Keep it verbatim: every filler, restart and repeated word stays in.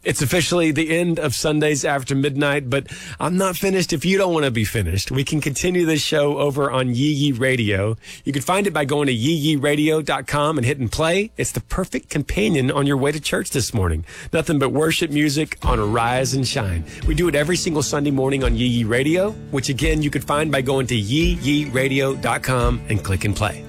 It's officially the end of Sundays after midnight, but I'm not finished if you don't want to be finished. We can continue this show over on Yee Yee Radio. You can find it by going to yee yee radio dot com and hitting play. It's the perfect companion on your way to church this morning. Nothing but worship music on a rise and shine. We do it every single Sunday morning on Yee Yee Radio, which again you can find by going to yee yee radio dot com and click and play.